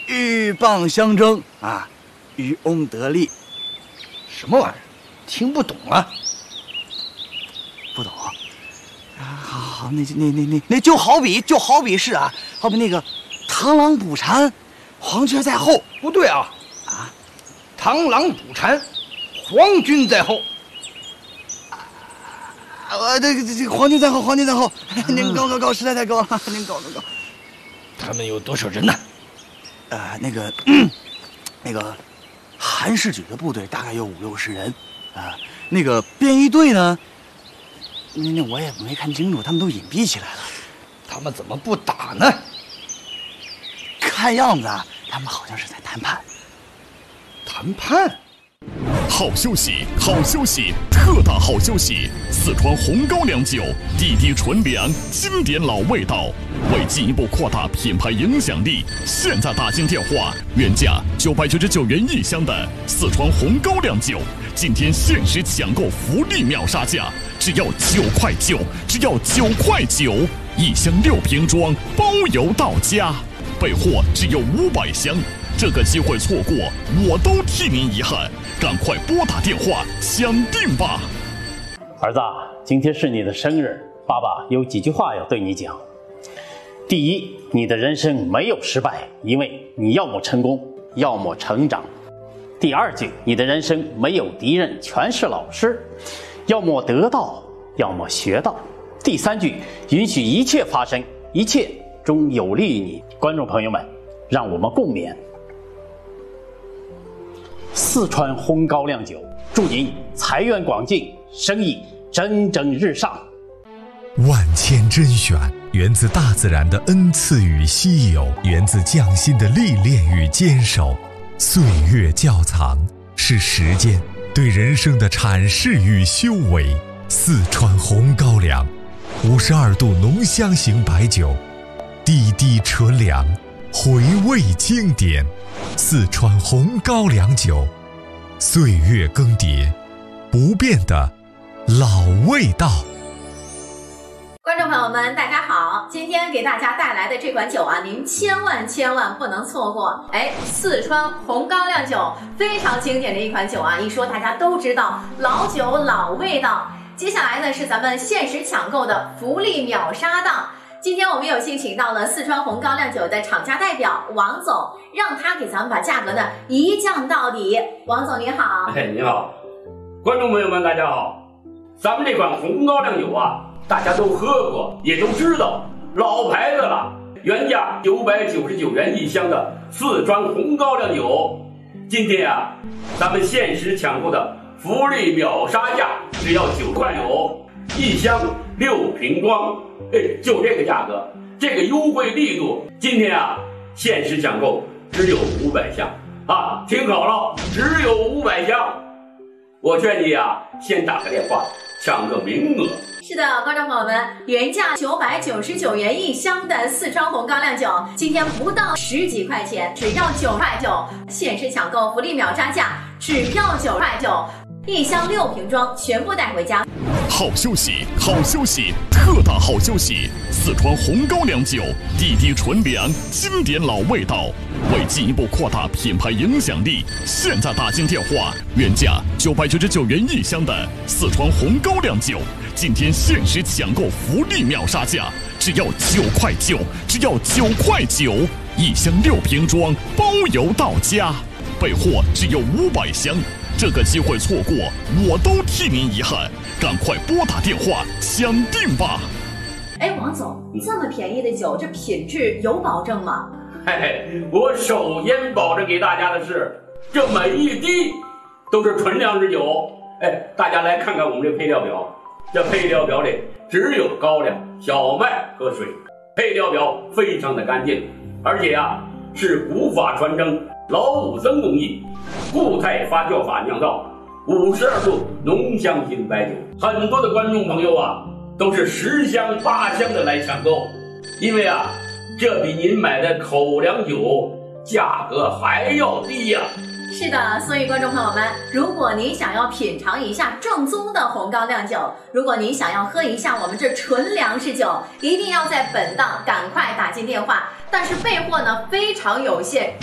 鹬蚌相争啊，渔翁得利。 什么玩意儿？听不懂啊！ 不懂啊？好，那就好比是啊，好比那个螳螂捕蝉，黄雀在后。 不对啊！螳螂捕蝉，皇军在后。 这个皇军在后，您高，实在太高了，您高。 他们有多少人呢？ 那个韩世举的部队大概有50-60人，啊，那个便衣队呢，那我也没看清楚，他们都隐蔽起来了。 他们怎么不打呢？ 看样子啊，他们好像是在谈判。 谈判？ 好消息，特大好消息！四川红高粱酒，地低纯粮，经典老味道。为进一步扩大品牌影响力，现在打进电话，原价999元1箱的四川红高粱酒，今天限时抢购福利秒杀价，只要9块9，只要9块9，1箱6瓶装，包邮到家，备货只有500箱。这个机会错过，我都替您遗憾。赶快拨打电话抢定吧！ 儿子，今天是你的生日，爸爸有几句话要对你讲。第一，你的人生没有失败，因为你要么成功，要么成长。第二句，你的人生没有敌人，全是老师，要么得到，要么学到。第三句，允许一切发生，一切终有利于你。观众朋友们，让我们共勉。四川红高粱酒，祝您财源广进，生意蒸蒸日上。 万千甄选，源自大自然的恩赐与稀有，源自匠心的历练与坚守。岁月窖藏，是时间对人生的阐释与修为。四川红高粱，52度浓香型白酒，滴滴纯粮，回味经典。四川红高粱酒，岁月更迭，不变的老味道。 观众朋友们，大家好！今天给大家带来的这款酒啊，您千万不能错过。四川红高粱酒非常经典的一款酒啊，一说大家都知道，老酒老味道。接下来呢是咱们限时抢购的福利秒杀档。今天我们有幸请到了四川红高粱酒的厂家代表王总，让他给咱们把价格呢一降到底。王总您好。 你好，观众朋友们大家好。咱们这款红高粱酒啊，大家都喝过，也都知道，老牌子了，原价999元1箱的四川红高粱酒，今天啊，咱们限时抢购的福利秒杀价，只要9块9，1箱6瓶装。就这个价格，这个优惠力度，今天啊，限时抢购只有500箱啊！听好了，只有500箱。我劝你啊，先打个电话抢个名额。 是的，观众朋友们，原价999元1箱的四川红高粱酒，今天不到10几块钱，只要9块9，限时抢购福利秒杀价，只要9块9，1箱6瓶装，全部带回家。 好消息，特大好消息！四川红高粱酒，地低纯粮，经典老味道。为进一步扩大品牌影响力，现在打进电话，原价999元1箱的四川红高粱酒，今天限时抢购福利秒杀价，只要9块9，只要9块9，1箱6瓶装，包邮到家，备货只有500箱。这个机会错过，我都替您遗憾。赶快拨打电话抢定吧！ 王总，这么便宜的酒，这品质有保证吗？ 我首先保证给大家的是，这每一滴都是纯粮食酒。大家来看看我们这配料表，这配料表里只有高粱、小麦和水，配料表非常的干净，而且啊是古法传承，老武僧工艺，固态发酵法酿造，52度浓香型白酒。很多的观众朋友啊，都是10箱8箱的来抢购，因为啊，这比您买的口粮酒价格还要低呀。 是的，所以观众朋友们，如果您想要品尝一下正宗的红高粱酒，如果您想要喝一下我们这纯粮食酒，一定要在本档赶快打进电话。但是备货呢非常有限，